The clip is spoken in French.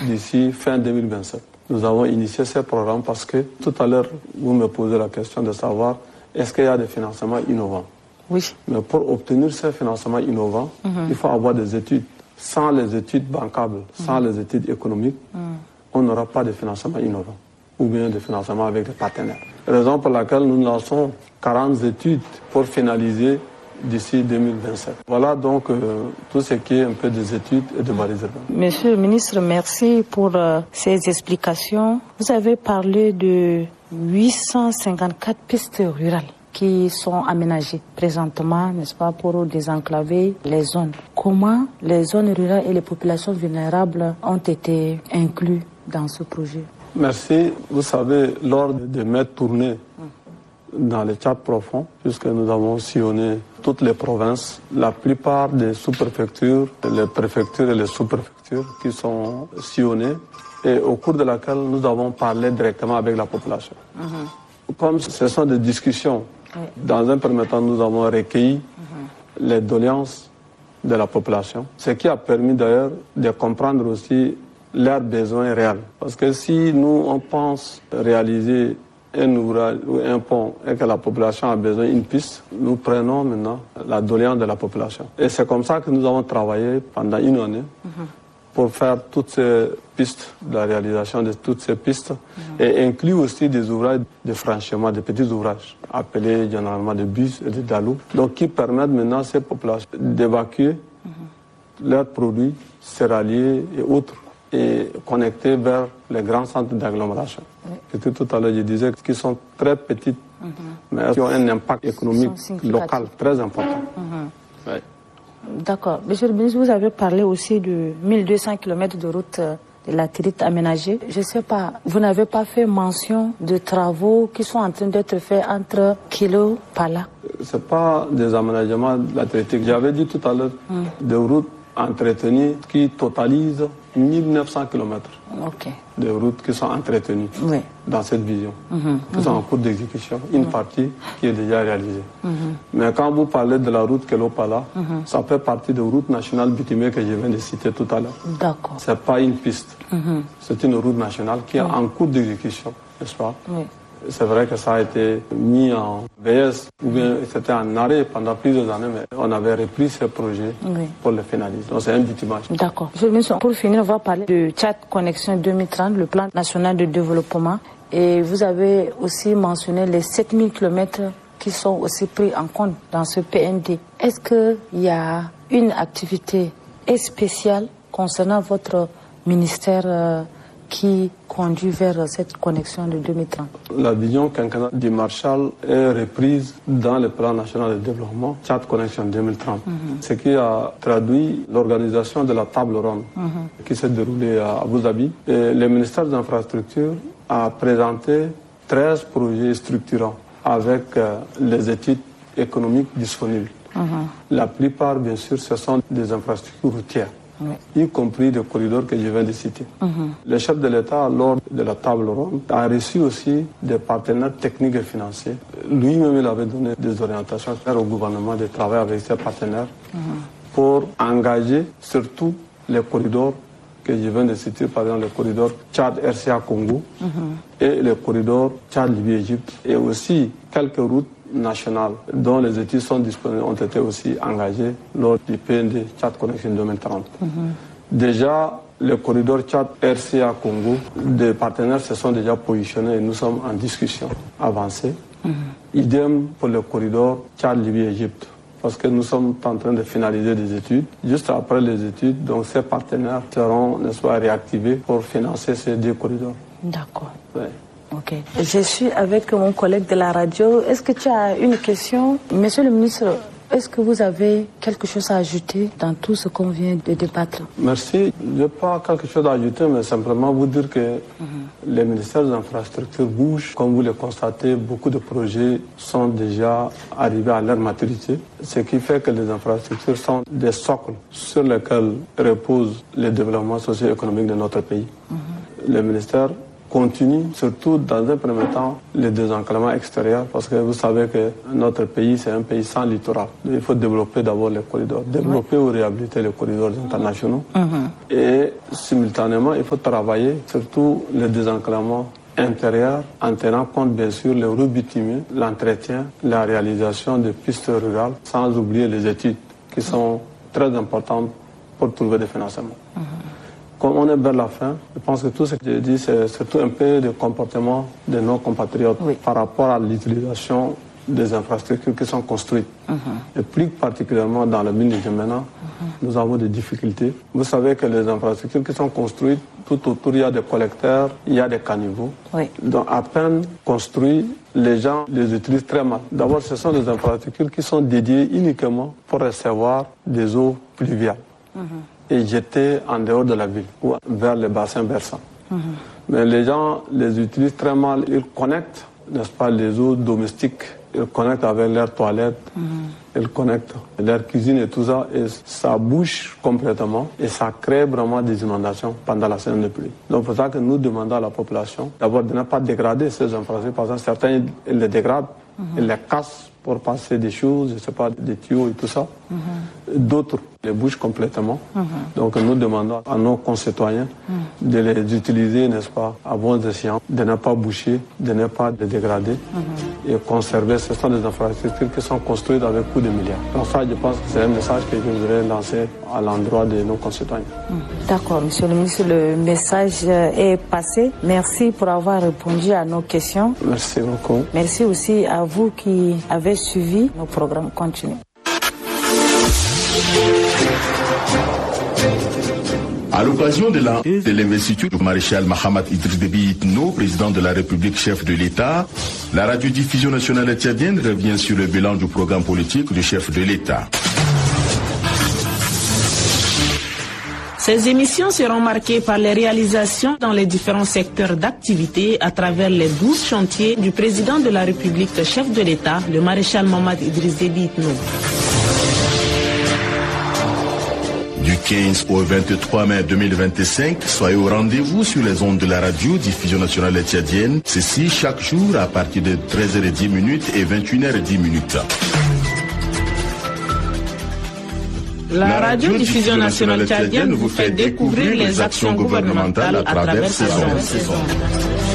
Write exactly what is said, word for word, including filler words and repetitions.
d'ici fin deux mille vingt-sept. Nous avons initié ce programme parce que tout à l'heure, vous me posez la question de savoir est-ce qu'il y a des financements innovants. Oui. Mais pour obtenir ces financements innovants, mm-hmm. il faut avoir des études. Sans les études bancables, mm-hmm. sans les études économiques, mm-hmm. on n'aura pas de financement innovant ou bien de financement avec des partenaires. Raison pour laquelle nous lançons quarante études pour finaliser d'ici deux mille vingt-sept. Voilà donc euh, tout ce qui est un peu des études et de balises urbaines. Monsieur le ministre, merci pour euh, ces explications. Vous avez parlé de huit cent cinquante-quatre pistes rurales qui sont aménagées présentement, n'est-ce pas, pour désenclaver les zones. Comment les zones rurales et les populations vulnérables ont été inclus dans ce projet? Merci. Vous savez, lors de mes tournées dans les Tchad profonds, puisque nous avons sillonné toutes les provinces, la plupart des sous-préfectures, les préfectures et les sous-préfectures qui sont sillonnées, et au cours de laquelle nous avons parlé directement avec la population. Mm-hmm. Comme ce sont des discussions, oui. Dans un premier temps, nous avons recueilli mm-hmm. les doléances de la population, ce qui a permis d'ailleurs de comprendre aussi leurs besoins réels. Parce que si nous, on pense réaliser un ouvrage ou un pont et que la population a besoin d'une piste, nous prenons maintenant la doléance de la population. Et c'est comme ça que nous avons travaillé pendant une année mm-hmm. pour faire toutes ces pistes, la réalisation de toutes ces pistes mm-hmm. et inclut aussi des ouvrages de franchissement, des petits ouvrages appelés généralement des bus et des dalous, donc qui permettent maintenant à ces populations d'évacuer mm-hmm. leurs produits céréaliers et autres et connectés vers les grands centres d'agglomération. Oui. Tout à l'heure, je disais qu'ils sont très petites, mm-hmm. mais qui ont un impact économique local très important. Mm-hmm. Oui. D'accord. Monsieur le ministre, vous avez parlé aussi de mille deux cents kilomètres de route de latérite aménagée. Je ne sais pas, vous n'avez pas fait mention de travaux qui sont en train d'être faits entre Kilo et Pala? Ce n'est pas des aménagements latéritiques. J'avais dit tout à l'heure mm. des routes entretenues qui totalisent mille neuf cents kilomètres okay. de routes qui sont entretenues oui. dans cette vision, mm-hmm. qui mm-hmm. sont en cours d'exécution, une mm-hmm. partie qui est déjà réalisée. Mm-hmm. Mais quand vous parlez de la route Kelo-Pala, mm-hmm. ça fait partie de route nationale bitumée que je viens de citer tout à l'heure. D'accord. Ce n'est pas une piste, mm-hmm. c'est une route nationale qui est oui. en cours d'exécution, n'est-ce pas? Oui. C'est vrai que ça a été mis en V S ou bien c'était en arrêt pendant plusieurs années, mais on avait repris ce projet oui. pour le finaliser. Donc c'est un bitumage. D'accord. Pour finir, on va parler de Tchad Connexion deux mille trente, le plan national de développement. Et vous avez aussi mentionné les sept mille kilomètres qui sont aussi pris en compte dans ce P N D. Est-ce qu'il y a une activité spéciale concernant votre ministère euh, qui conduit vers cette connexion de deux mille trente? La vision quinquennale du Marshall est reprise dans le plan national de développement Tchad Connexion deux mille trente, mm-hmm. ce qui a traduit l'organisation de la table ronde mm-hmm. qui s'est déroulée à Abu Dhabi. Et le ministère des Infrastructures a présenté treize projets structurants avec euh, les études économiques disponibles. Mm-hmm. La plupart, bien sûr, ce sont des infrastructures routières. Oui. Y compris des corridors que je viens de citer. Mm-hmm. Le chef de l'État, lors de la table ronde, a reçu aussi des partenaires techniques et financiers. Lui-même, il avait donné des orientations au gouvernement de travailler avec ses partenaires mm-hmm. pour engager surtout les corridors que je viens de citer, par exemple le corridor Tchad-R C A-Congo mm-hmm. et le corridor Tchad-Libye-Égypte et aussi quelques routes nationales dont les études sont disponibles ont été aussi engagées lors du P N D Tchad Connexion deux mille trente. Mm-hmm. Déjà, le corridor Tchad-R C A-Congo, des partenaires se sont déjà positionnés et nous sommes en discussion avancée. Mm-hmm. Idem pour le corridor Tchad-Libye-Égypte, parce que nous sommes en train de finaliser des études. Juste après les études, donc ces partenaires seront, n'est-ce pas, réactivés pour financer ces deux corridors. D'accord. Ouais. Ok. Je suis avec mon collègue de la radio. Est-ce que tu as une question? Monsieur le ministre, est-ce que vous avez quelque chose à ajouter dans tout ce qu'on vient de débattre? Merci. Je n'ai pas quelque chose à ajouter, mais simplement vous dire que mm-hmm. les ministères des infrastructures bougent. Comme vous le constatez, beaucoup de projets sont déjà arrivés à leur maturité, ce qui fait que les infrastructures sont des socles sur lesquels repose le développement socio-économique de notre pays. Mm-hmm. Le ministère continue, surtout dans un premier temps, le désenclavement extérieur, parce que vous savez que notre pays, c'est un pays sans littoral. Il faut développer d'abord les corridors, développer ouais. ou réhabiliter les corridors internationaux. Mm-hmm. Et simultanément, il faut travailler surtout le désenclavement intérieur, en tenant compte bien sûr le rebitumer, l'entretien, la réalisation des pistes rurales, sans oublier les études qui sont très importantes pour trouver des financements. Mmh. Comme on est vers la fin, je pense que tout ce que j'ai dit, c'est surtout un peu le comportement de nos compatriotes oui. par rapport à l'utilisation des infrastructures qui sont construites. Mmh. Et plus particulièrement dans la ville de N'Djamena, mmh. nous avons des difficultés. Vous savez que les infrastructures qui sont construites, tout autour, il y a des collecteurs, il y a des caniveaux. Oui. Donc, à peine construits, les gens les utilisent très mal. D'abord, ce sont des infrastructures qui sont dédiées uniquement pour recevoir des eaux pluviales mmh. et jetées en dehors de la ville ou vers les bassins versants. Mmh. Mais les gens les utilisent très mal. Ils connectent, n'est-ce pas, les eaux domestiques. Ils connectent avec leurs toilettes, mmh. ils connectent leur cuisine et tout ça, et ça bouche complètement et ça crée vraiment des inondations pendant la saison de pluie. Donc c'est pour ça que nous demandons à la population d'abord de ne pas dégrader ces infrastructures, parce que certains ils les dégradent, mmh. ils les cassent pour passer des choses, je ne sais pas, des tuyaux et tout ça. Mmh. D'autres les bougent complètement. Mmh. Donc nous demandons à nos concitoyens mmh. de les utiliser, n'est-ce pas, à bon escient, de ne pas boucher, de ne pas les dégrader mmh. et conserver. Ce sont des infrastructures qui sont construites avec beaucoup de milliards. Donc ça, je pense que c'est un message que je voudrais lancer à l'endroit de nos concitoyens. Mmh. D'accord, monsieur le ministre, le message est passé. Merci pour avoir répondu à nos questions. Merci beaucoup. Merci aussi à vous qui avez suivi nos programmes continus. À l'occasion de la de l'investiture du maréchal Mahamat Idriss Déby Itno, président de la République, chef de l'État, la radiodiffusion nationale tchadienne revient sur le bilan du programme politique du chef de l'État. Ces émissions seront marquées par les réalisations dans les différents secteurs d'activité à travers les douze chantiers du président de la République, chef de l'État, le maréchal Mahamat Idriss Déby Itno. Du quinze au vingt-trois mai deux mille vingt-cinq, soyez au rendez-vous sur les ondes de la radio diffusion nationale tchadienne. Ceci chaque jour à partir de treize heures dix et vingt et une heures dix. La radio-diffusion nationale tchadienne vous fait découvrir les actions gouvernementales à travers ces ondes.